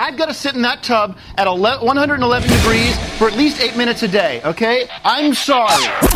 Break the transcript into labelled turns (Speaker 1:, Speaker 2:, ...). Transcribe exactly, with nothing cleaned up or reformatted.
Speaker 1: I've got to sit in that tub at one hundred eleven degrees for at least eight minutes a day, okay? I'm sorry.